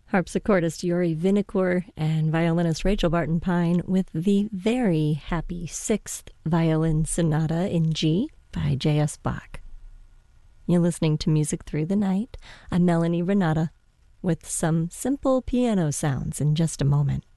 Harpsichordist Yuri Vinokur and violinist Rachel Barton Pine with the very happy Sixth Violin Sonata in G by J.S. Bach. You're listening to Music Through the Night. I'm Melanie Renata with some simple piano sounds in just a moment.